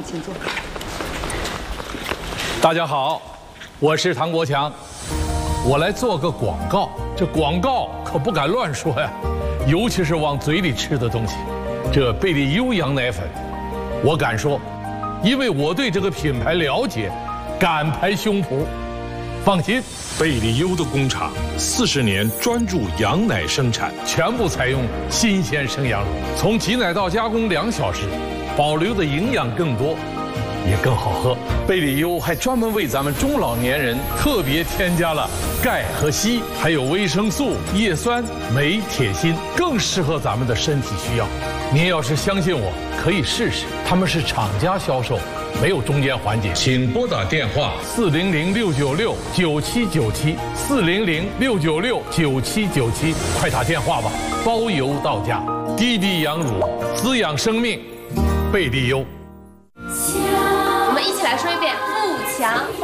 请坐。 大家好，我是唐国强，我来做个广告。这广告可不敢乱说呀，尤其是往嘴里吃的东西。这贝利优羊奶粉，我敢说，因为我对这个品牌了解，敢拍胸脯。放心， 贝利优的工厂40年专注羊奶生产， 全部采用新鲜生羊乳，从挤奶到加工2小时，保留的营养更多，也更好喝。贝利优还专门为咱们中老年人特别添加了钙和硒，还有维生素、叶酸、镁、铁、锌，更适合咱们的身体需要。您要是相信我，可以试试，他们是厂家销售，没有中间环节。请拨打电话400-696-9797，400-696-9797，快打电话吧，包邮到家。滴滴羊乳，滋养生命，贝利优。 我们一起来说一遍，富强。